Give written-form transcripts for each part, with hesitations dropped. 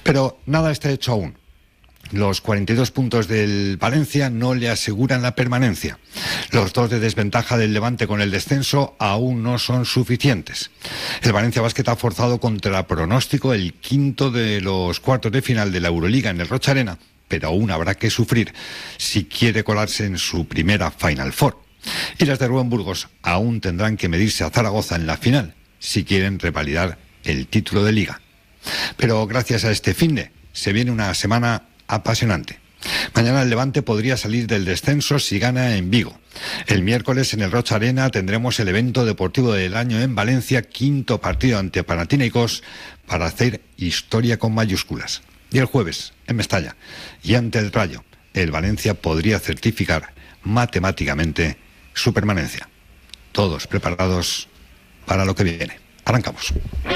Pero nada está hecho aún. Los 42 puntos del Valencia no le aseguran la permanencia. Los 2 de desventaja del Levante con el descenso aún no son suficientes. El Valencia Basket ha forzado contra pronóstico el quinto de los cuartos de final de la Euroliga en el Rocha Arena, pero aún habrá que sufrir si quiere colarse en su primera Final Four. Y las de Rubén Burgos aún tendrán que medirse a Zaragoza en la final si quieren revalidar el título de Liga. Pero gracias a este finde se viene una semana apasionante. Mañana el Levante podría salir del descenso si gana en Vigo. El miércoles en el Rocha Arena tendremos el evento deportivo del año en Valencia, quinto partido ante Panathinaikos para hacer historia con mayúsculas. Y el jueves en Mestalla y ante el Rayo, el Valencia podría certificar matemáticamente su permanencia. Todos preparados para lo que viene. Arrancamos.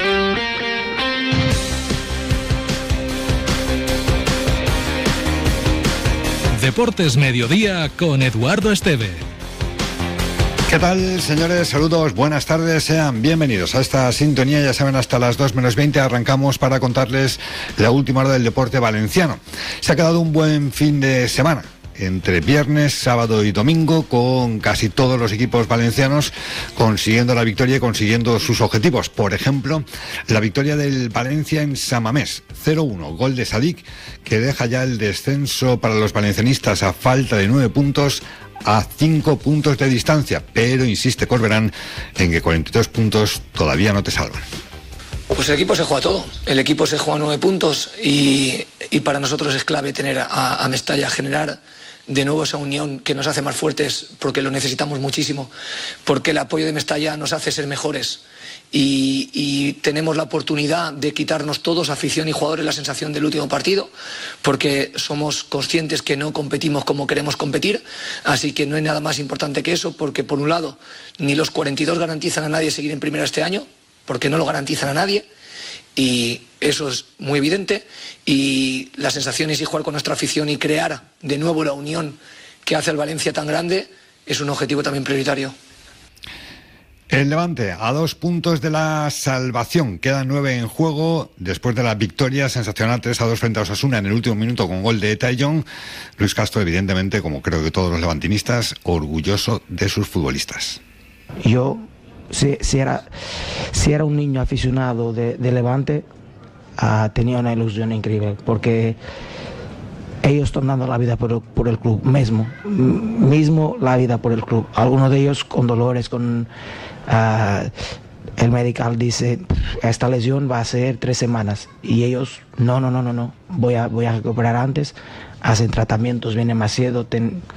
Deportes Mediodía con Eduardo Esteve. ¿Qué tal, señores? Saludos, buenas tardes, sean bienvenidos a esta sintonía. Ya saben, hasta las 2:20 arrancamos para contarles la última hora del deporte valenciano. Se ha quedado un buen fin de semana, entre viernes, sábado y domingo, con casi todos los equipos valencianos consiguiendo la victoria y consiguiendo sus objetivos. Por ejemplo, la victoria del Valencia en San Mamés, 0-1, gol de Sadik, que deja ya el descenso para los valencianistas a falta de 9 puntos, a 5 puntos de distancia, pero insiste Corberán en que 42 puntos todavía no te salvan. Pues el equipo se juega todo, el equipo se juega 9 puntos y para nosotros es clave tener a Mestalla, generar de nuevo esa unión que nos hace más fuertes, porque lo necesitamos muchísimo, porque el apoyo de Mestalla nos hace ser mejores y tenemos la oportunidad de quitarnos todos, afición y jugadores, la sensación del último partido, porque somos conscientes que no competimos como queremos competir, así que no hay nada más importante que eso, porque por un lado ni los 42 garantizan a nadie seguir en primera este año, porque no lo garantizan a nadie, y eso es muy evidente, y las sensaciones y jugar con nuestra afición y crear de nuevo la unión que hace al Valencia tan grande es un objetivo también prioritario. El Levante a 2 puntos de la salvación, quedan 9 en juego después de la victoria sensacional 3-2 frente a Osasuna en el último minuto con gol de Etayón. Luis Castro, evidentemente, como creo que todos los levantinistas, orgulloso de sus futbolistas. Yo, si era un niño aficionado de Levante, tenía una ilusión increíble, porque ellos están dando la vida por el club, mismo la vida por el club. Algunos de ellos con dolores, el medical dice, esta lesión va a ser 3 semanas, y ellos, no, voy a recuperar antes, hacen tratamientos, viene Macedo,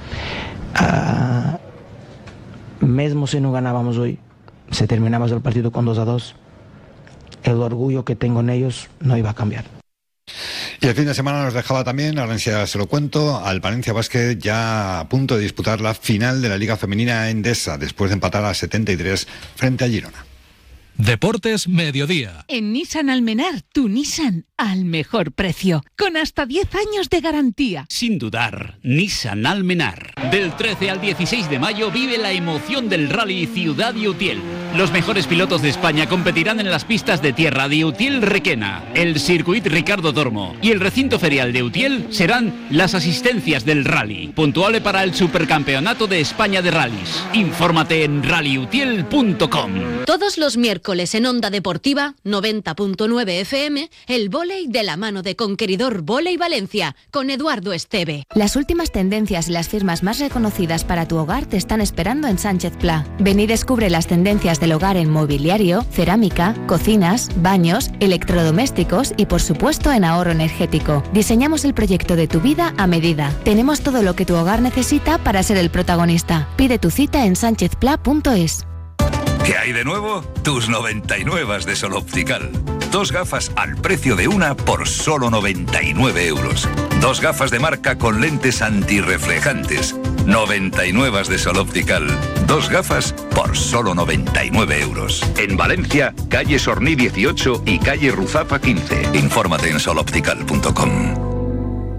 mismo si no ganábamos hoy, si terminamos el partido con 2-2, el orgullo que tengo en ellos no iba a cambiar. Y el fin de semana nos dejaba también, ahora enseguida se lo cuento, al Valencia Basket ya a punto de disputar la final de la Liga Femenina Endesa, después de empatar a 73 frente a Girona. Deportes Mediodía. En Nissan Almenar, tu Nissan al mejor precio, con hasta 10 años de garantía. Sin dudar, Nissan Almenar. Del 13 al 16 de mayo vive la emoción del Rally Ciudad de Utiel. Los mejores pilotos de España competirán en las pistas de tierra de Utiel-Requena, el Circuit Ricardo Tormo y el recinto ferial de Utiel serán las asistencias del rally, puntuable para el Supercampeonato de España de Rallys. Infórmate en rallyutiel.com. Todos los miércoles en Onda Deportiva 90.9 FM, el vóley de la mano de Conqueridor Vóley Valencia, con Eduardo Esteve. Las últimas tendencias y las firmas más reconocidas para tu hogar te están esperando en Sánchez Pla. Ven y descubre las tendencias del hogar en mobiliario, cerámica, cocinas, baños, electrodomésticos y por supuesto en ahorro energético. Diseñamos el proyecto de tu vida a medida. Tenemos todo lo que tu hogar necesita para ser el protagonista. Pide tu cita en sanchezpla.es. ¿Qué hay de nuevo? Tus 99 de Sol Optical. 2 gafas al precio de una por solo 99 euros. 2 gafas de marca con lentes antirreflejantes. 99 de Sol Optical. 2 gafas por solo 99 euros. En Valencia, calle Sorní 18 y calle Ruzapa 15. Infórmate en soloptical.com.